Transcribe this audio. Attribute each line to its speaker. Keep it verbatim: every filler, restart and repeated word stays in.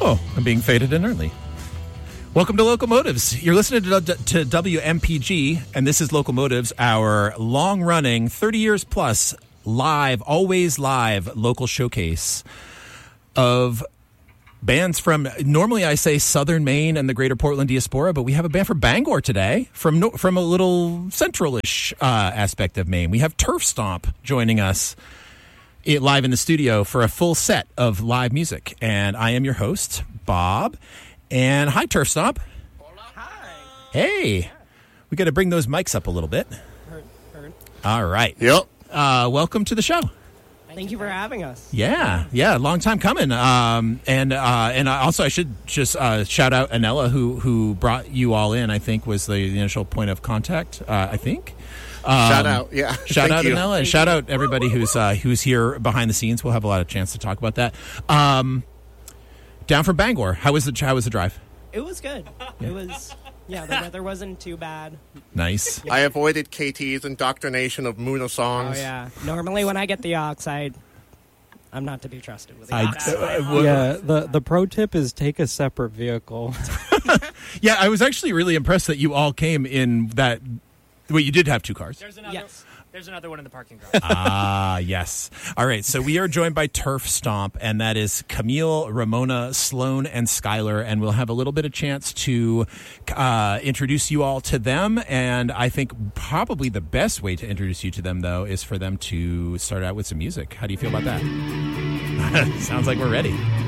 Speaker 1: Oh, I'm being faded in early. Welcome to Locomotives. You're listening to, to W M P G, and this is Locomotives, our long-running, thirty years plus, live, always live, local showcase of bands from, normally I say Southern Maine and the greater Portland diaspora, but we have a band from Bangor today, from no, from a little central-ish uh, aspect of Maine. We have Turf Stomp joining us it, live in the studio for a full set of live music. And I am your host, Bob. And hi, Turf Stomp.
Speaker 2: Hi.
Speaker 1: Hey. We got to bring those mics up a little bit.
Speaker 2: Heard, heard.
Speaker 1: All right.
Speaker 3: Yep.
Speaker 1: Uh, welcome to the show.
Speaker 2: Thank you for having us.
Speaker 1: Yeah, yeah, long time coming. Um, and uh, and also I should just uh, shout out Anella, who who brought you all in. I think was the, the initial point of contact. Uh, I think. Um,
Speaker 3: shout out, yeah.
Speaker 1: Shout
Speaker 3: Thank
Speaker 1: out
Speaker 3: you.
Speaker 1: Anella, and shout out everybody who's uh, who's here behind the scenes. We'll have a lot of chance to talk about that. Um, down from Bangor, how was the how was the drive?
Speaker 2: It was good. It was. Yeah, the weather wasn't too bad.
Speaker 1: Nice.
Speaker 3: I avoided K T's indoctrination of Muna songs.
Speaker 2: Oh yeah. Normally when I get the oxide, I'm not to be trusted with the
Speaker 1: I,
Speaker 2: oxide.
Speaker 1: uh,
Speaker 4: Yeah, the, the pro tip is take a separate vehicle.
Speaker 1: yeah, I was actually really impressed that you all came in that. Wait, you did have two cars.
Speaker 5: There's another.
Speaker 2: Yes.
Speaker 5: There's another one in the parking garage.
Speaker 1: Ah, yes. All right, so we are joined by Turf Stomp, and that is Camille, Ramona, Sloan, and Skylar, and we'll have a little bit of chance to uh, introduce you all to them, and I think probably the best way to introduce you to them, though, is for them to start out with some music. How do you feel about that? Sounds like we're ready.